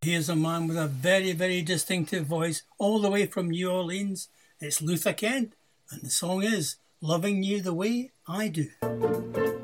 Here's a man with a very, very distinctive voice, all the way from New Orleans. It's Luther Kent, and the song is Loving You the Way I Do.